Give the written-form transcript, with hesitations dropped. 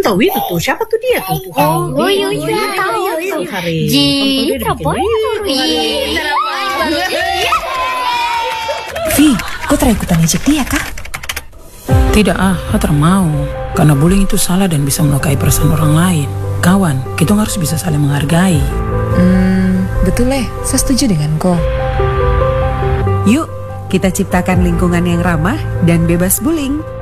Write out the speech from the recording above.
tahu itu tuh, siapa tuh dia tuh? Oh, iya, tahu. Ji, Vi, kau terikutan ejek dia kah? Tidak Hatar mau. Karena bullying itu salah dan bisa melukai perasaan orang lain. Kawan, kita harus bisa saling menghargai. Betul saya setuju dengan kau. Yuk, kita ciptakan lingkungan yang ramah dan bebas bullying.